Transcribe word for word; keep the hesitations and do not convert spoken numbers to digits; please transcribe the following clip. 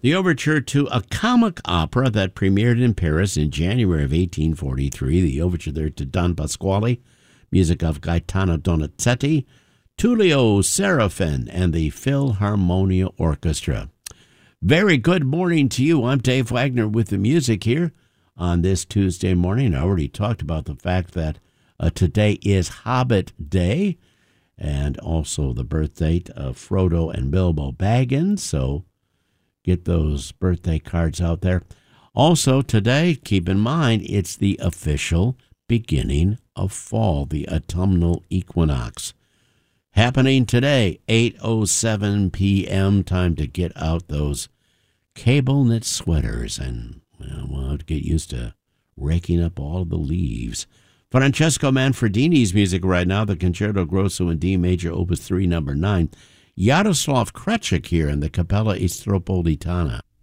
The overture to a comic opera that premiered in Paris in January of eighteen forty-three. The overture there to Don Pasquale, music of Gaetano Donizetti, Tullio Serafin, and the Philharmonia Orchestra. Very good morning to you. I'm Dave Wagner with the music here on this Tuesday morning. I already talked about the fact that uh, today is Hobbit Day and also the birth date of Frodo and Bilbo Baggins. So get those birthday cards out there. Also today, keep in mind, it's the official beginning of fall, the autumnal equinox. Happening today, eight oh seven p.m. Time to get out those cable knit sweaters and well, we'll have to get used to raking up all of the leaves. Francesco Manfredini's music right now, the Concerto Grosso in D major, Opus three, number nine. Yaroslav Krechik here in the Capella Istropolitana.